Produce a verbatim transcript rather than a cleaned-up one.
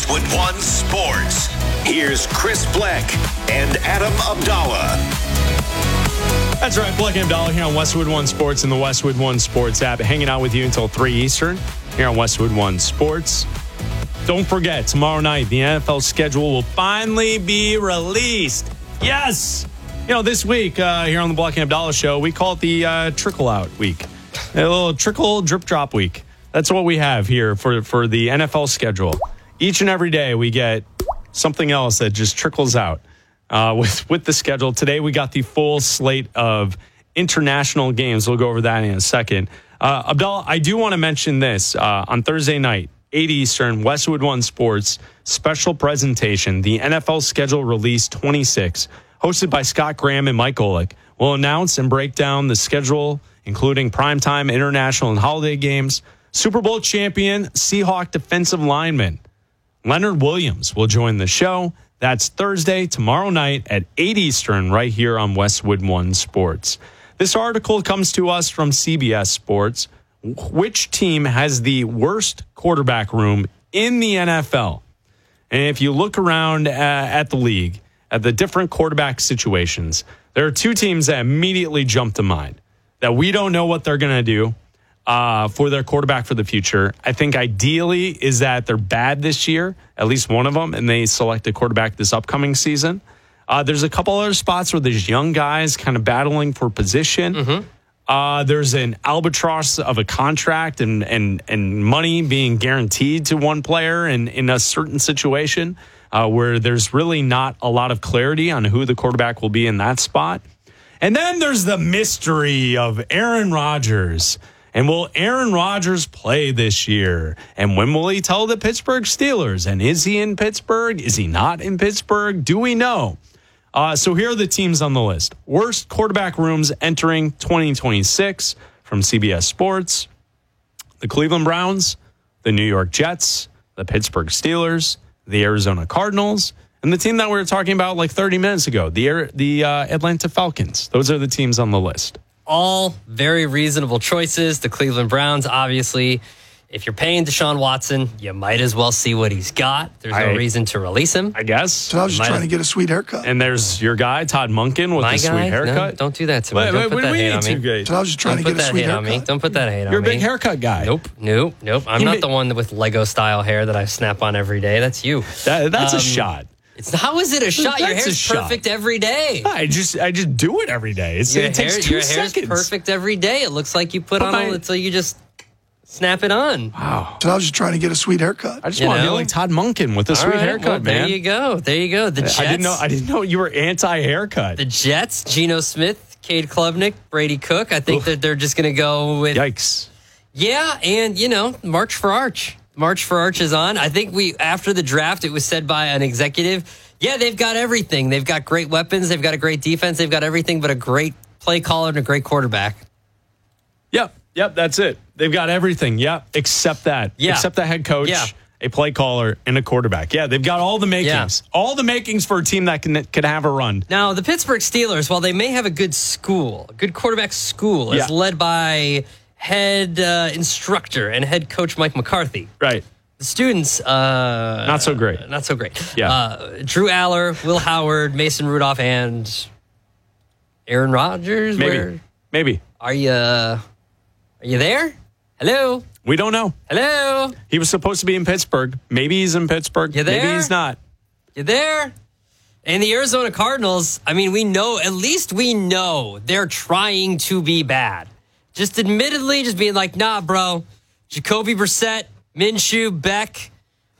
Westwood One Sports. Here's Chris Bleck and Adam Abdallah. That's right, Bleck and Abdallah here on Westwood One Sports and the Westwood One Sports app, hanging out with you until three Eastern here on Westwood One Sports. Don't forget, tomorrow night, the N F L schedule will finally be released. Yes! You know, this week uh, here on the Bleck and Abdallah show, we call it the uh, trickle out week. A little trickle drip drop week. That's what we have here for, for the N F L schedule. Each and every day we get something else that just trickles out uh, with, with the schedule. Today we got the full slate of international games. We'll go over that in a second. Uh, Abdallah, I do want to mention this. Uh, on Thursday night, eight Eastern, Westwood One Sports, special presentation, the N F L Schedule Release twenty-six, hosted by Scott Graham and Mike Golick, will announce and break down the schedule, including primetime, international, and holiday games. Super Bowl champion, Seahawk defensive lineman Leonard Williams will join the show. That's Thursday, tomorrow night at eight Eastern, right here on Westwood One Sports. This article comes to us from C B S Sports. Which team has the worst quarterback room in the N F L? And if you look around uh, at the league, at the different quarterback situations, there are two teams that immediately jump to mind that we don't know what they're going to do uh, for their quarterback for the future. I think ideally is that they're bad this year, at least one of them, and they select a quarterback this upcoming season. Uh, there's a couple other spots where there's young guys kind of battling for position. Mm-hmm. Uh, there's an albatross of a contract and, and, and money being guaranteed to one player in, in a certain situation uh, where there's really not a lot of clarity on who the quarterback will be in that spot. And then there's the mystery of Aaron Rodgers. And will Aaron Rodgers play this year? And when will he tell the Pittsburgh Steelers? And is he in Pittsburgh? Is he not in Pittsburgh? Do we know? Uh, so here are the teams on the list. Worst quarterback rooms entering twenty twenty-six from C B S Sports. The Cleveland Browns, the New York Jets, the Pittsburgh Steelers, the Arizona Cardinals, and the team that we were talking about like thirty minutes ago, the, the uh, Atlanta Falcons. Those are the teams on the list. All very reasonable choices. The Cleveland Browns, obviously. If you're paying Deshaun Watson, you might as well see what he's got. There's no I, reason to release him. I guess. So I was just trying to get a sweet haircut. And there's your guy, Todd Monken, with My the guy? sweet haircut. No, don't do that to me. Wait, don't wait, put that hate on me. So I was just trying don't to get a sweet haircut. On me. Don't put that hate You're on me. You're a big haircut guy. Nope, nope, nope. I'm he not ma- the one with Lego-style hair that I snap on every day. That's you. That, that's um, a shot. It's how is it a shot? That's Your hair's a shot. perfect every day. I just I just do it every day. It's, Your it takes hair, two your seconds. hair's perfect every day. It looks like you put But on my- a, until you just snap it on. Wow. So I was just trying to get a sweet haircut. I just You want to be know? like Todd Monken with a All sweet right, haircut, well, man. There you go. There you go. The Jets. I didn't know I didn't know you were anti-haircut. The Jets, Geno Smith, Cade Klubnik, Brady Cook. I think Oof. that they're just going to go with. Yikes. Yeah, and, you know, March for Arch. March for Arch is on. I think we, after the draft, it was said by an executive, yeah, they've got everything. They've got great weapons. They've got a great defense. They've got everything but a great play caller and a great quarterback. Yep. Yep. That's it. They've got everything. Yep. Except that. Yeah. Except the head coach, Yeah. a play caller, and a quarterback. Yeah. They've got all the makings. Yeah. All the makings for a team that can, can have a run. Now, the Pittsburgh Steelers, while they may have a good school, a good quarterback school, is Yeah. led by head uh, instructor and head coach Mike McCarthy. Right. The students, uh, Not so great. Not so great. Yeah. Uh, Drew Aller, Will Howard, Mason Rudolph, and Aaron Rodgers. Maybe. Where Maybe. are you? Are you there? Hello. We don't know. Hello. He was supposed to be in Pittsburgh. Maybe he's in Pittsburgh. You there? Maybe he's not. You there? And the Arizona Cardinals, I mean, we know, at least we know they're trying to be bad. Just admittedly, just being like, nah, bro. Jacoby Brissett, Minshew, Beck,